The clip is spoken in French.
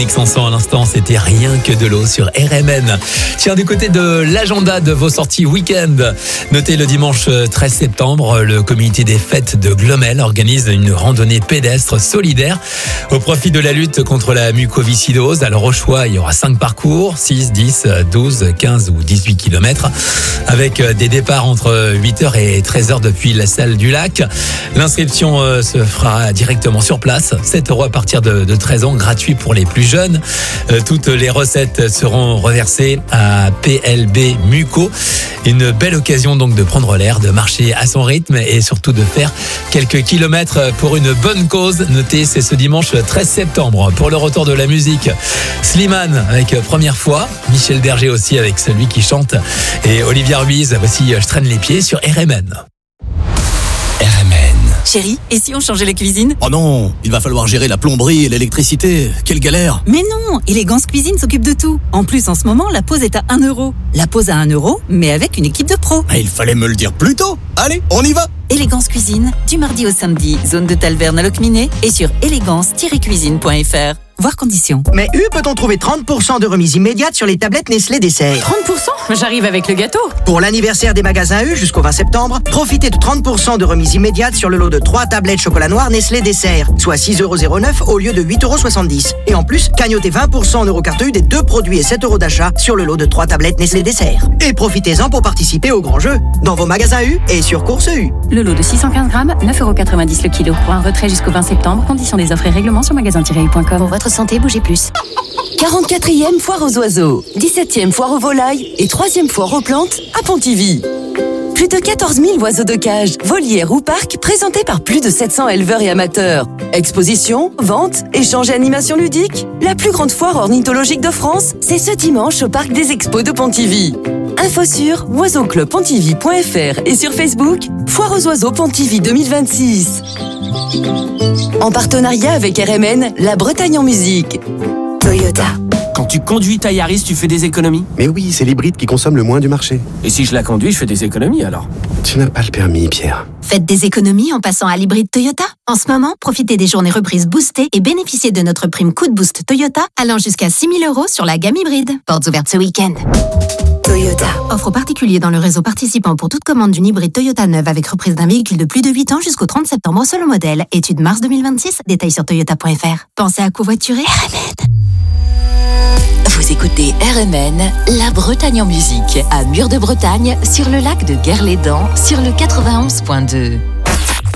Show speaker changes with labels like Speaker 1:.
Speaker 1: Véronique Sanson à l'instant, c'était rien que de l'eau sur RMN. Tiens, du côté de l'agenda de vos sorties week-end, notez le dimanche 13 septembre, le comité des fêtes de Glomel organise une randonnée pédestre solidaire au profit de la lutte contre la mucoviscidose. Alors au choix, il y aura 5 parcours, 6, 10, 12, 15 ou 18 km, avec des départs entre 8h et 13h depuis la salle du lac. L'inscription se fera directement sur place, 7 € à partir de 13 ans, gratuit pour les plus jeunes. Toutes les recettes seront reversées à PLB Muco. Une belle occasion donc de prendre l'air, de marcher à son rythme et surtout de faire quelques kilomètres pour une bonne cause. Notez, c'est ce dimanche 13 septembre. Pour le retour de la musique, Slimane avec Première fois, Michel Berger aussi avec Celui qui chante et Olivia Ruiz, voici Je traîne les pieds sur RMN.
Speaker 2: Chérie, et si on changeait la cuisine ?
Speaker 3: Oh non, il va falloir gérer la plomberie et l'électricité. Quelle galère!
Speaker 2: Mais non, Élégance Cuisine s'occupe de tout. En plus, en ce moment, la pause est à 1 €. La pause à 1 €, mais avec une équipe de pros.
Speaker 3: Il fallait me le dire plus tôt. Allez, on y va!
Speaker 2: Élégance Cuisine, du mardi au samedi, zone de Talverne à Locminé et sur élégance-cuisine.fr. Voir conditions.
Speaker 4: Mais peut-on trouver 30% de remise immédiate sur les tablettes Nestlé Dessert?
Speaker 5: 30%? J'arrive avec le gâteau.
Speaker 4: Pour l'anniversaire des magasins U jusqu'au 20 septembre, profitez de 30% de remise immédiate sur le lot de 3 tablettes chocolat noir Nestlé Dessert, soit 6,09 € au lieu de 8,70 €. Et en plus, cagnotez 20% en Eurocarte U des 2 produits et 7 € d'achat sur le lot de 3 tablettes Nestlé Dessert. Et profitez-en pour participer au grand jeu dans vos magasins U et sur Course U.
Speaker 5: Le lot de 615 grammes, 9,90 € le kilo. Pour un retrait jusqu'au 20 septembre, conditions des offres et règlements sur magasin-u.com.
Speaker 6: Pour votre santé, bougez plus.
Speaker 7: 44e foire aux oiseaux, 17e foire aux volailles et 3e foire aux plantes à Pontivy. Plus de 14 000 oiseaux de cage, volières ou parcs présentés par plus de 700 éleveurs et amateurs. Expositions, ventes, échanges et animations ludiques. La plus grande foire ornithologique de France, c'est ce dimanche au parc des Expos de Pontivy. Info sur oiseauclubpontivy.fr et sur Facebook, Foire aux oiseaux Pontivy 2026. En partenariat avec RMN, la Bretagne en musique.
Speaker 6: Toyota.
Speaker 8: Quand tu conduis ta Yaris, tu fais des économies?
Speaker 9: Mais oui, c'est l'hybride qui consomme le moins du marché.
Speaker 8: Et si je la conduis, je fais des économies alors?
Speaker 9: Tu n'as pas le permis, Pierre.
Speaker 6: Faites des économies en passant à l'hybride Toyota. En ce moment, profitez des journées reprises boostées et bénéficiez de notre prime coup de boost Toyota allant jusqu'à 6 000 € sur la gamme hybride. Portes ouvertes ce week-end. Toyota. Offre aux particuliers dans le réseau participant pour toute commande d'une hybride Toyota neuve avec reprise d'un véhicule de plus de 8 ans jusqu'au 30 septembre selon modèle. Étude mars 2026. Détails sur toyota.fr. Pensez à covoiturer.
Speaker 7: RMN. Vous écoutez RMN, la Bretagne en musique, à Mur de Bretagne, sur le lac de Guerlédan, sur le 91.2.